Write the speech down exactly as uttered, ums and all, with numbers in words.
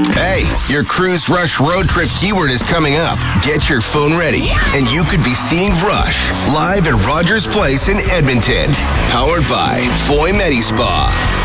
Hey, your Cruise Rush road trip keyword is coming up. Get your phone ready, and you could be seeing Rush live at Rogers Place in Edmonton. Powered by Foy Medi Spa.